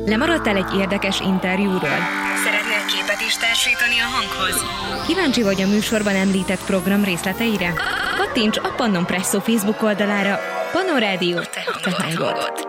Lemaradtál egy érdekes interjúról? Szeretnél képet is társítani a hanghoz? Kíváncsi vagy a műsorban említett program részleteire? Kattints a Pannon Presszó Facebook oldalára. Pannon Rádió, te hangod.